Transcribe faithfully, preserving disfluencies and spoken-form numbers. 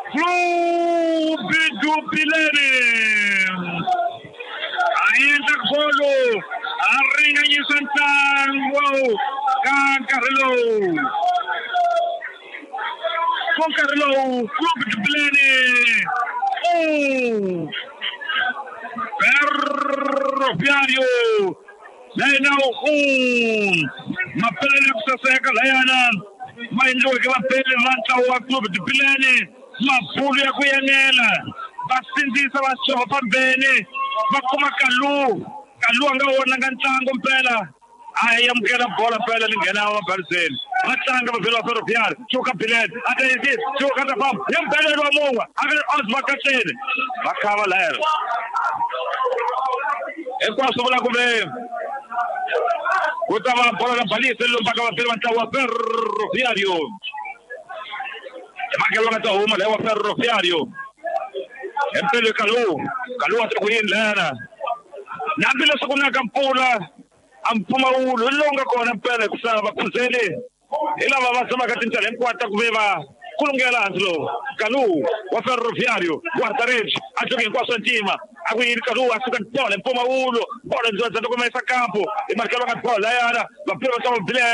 Clube do Pilene. Ainda Golo, Arringa e Santango, Carlo. Com Carlo, Clube do Pilene. Oh! Ferroviário. Lena um. Mapele kusaseka layana. Maindo ke mapele vanta wa Clube do Pilene. Mapulu ya kuyanela. Basindisa basho pambene. Bakuma Kalu. Kalu anga wona ngantsango mpela. Ayamkela bola phela lingena amabhariseni. Matlanga bavela Ferroviário. Chuka Pilene. Ate isi chuka tafam. Yempela lo munga. Ake ozbakathele. Bakhava la. Ekwaso bola kube. Kutaba bola la balisa lo mpaka bafela bantawa Ferroviário. Makelo ngata uma lewa Ferroviário. Empele Kalu. Kalu atkuyin lana. Nabila sakuna kampula. Ampuma ulo longa kona mpele kusaba kuzele. Ila baba sama katinta enkwata kubeba. Kulungela anslo. Kalu wa Ferroviário. Guardarejo. Ajoga kwa santima. Aguir Kalu asukan bola empuma ulo. Bola nzoza ndo kumesa campo. E markelo ngata bola yana. Bapelo sama